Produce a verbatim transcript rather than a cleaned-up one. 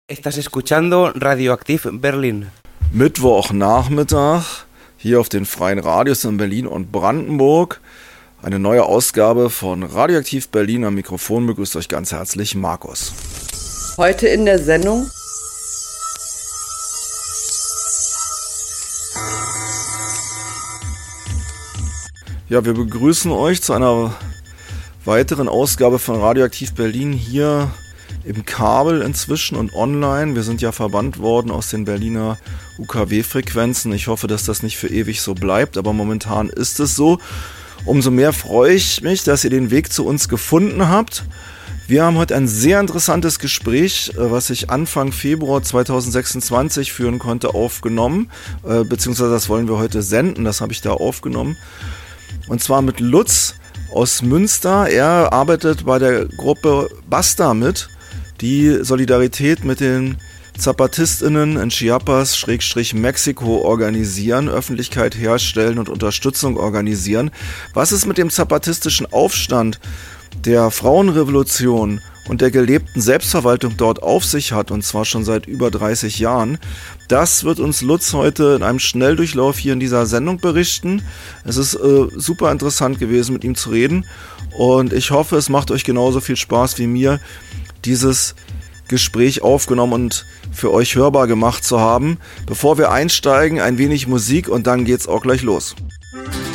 Estás escuchando Radioaktiv Berlin. Mittwochnachmittag hier auf den freien Radios in Berlin und Brandenburg. Eine neue Ausgabe von Radioaktiv Berlin. Am Mikrofon begrüßt euch ganz herzlich Markus. Heute in der Sendung Ja, wir begrüßen euch zu einer weiteren Ausgabe von Radioaktiv Berlin hier im Kabel inzwischen und online. Wir sind ja verbannt worden aus den Berliner U K W-Frequenzen. Ich hoffe, dass das nicht für ewig so bleibt, aber momentan ist es so. Umso mehr freue ich mich, dass ihr den Weg zu uns gefunden habt. Wir haben heute ein sehr interessantes Gespräch, was ich Anfang Februar zweitausendsechsundzwanzig führen konnte, aufgenommen. Beziehungsweise das wollen wir heute senden, das habe ich da aufgenommen. Und zwar mit Lutz aus Münster. Er arbeitet bei der Gruppe Basta mit, die Solidarität mit den ZapatistInnen in Chiapas, Schrägstrich Mexiko organisieren, Öffentlichkeit herstellen und Unterstützung organisieren. Was es mit dem zapatistischen Aufstand, der Frauenrevolution und der gelebten Selbstverwaltung dort auf sich hat, und zwar schon seit über dreißig Jahren, das wird uns Lutz heute in einem Schnelldurchlauf hier in dieser Sendung berichten. Es ist äh, super interessant gewesen, mit ihm zu reden, und ich hoffe, es macht euch genauso viel Spaß wie mir, dieses Gespräch aufgenommen und für euch hörbar gemacht zu haben. Bevor wir einsteigen, ein wenig Musik und dann geht's auch gleich los.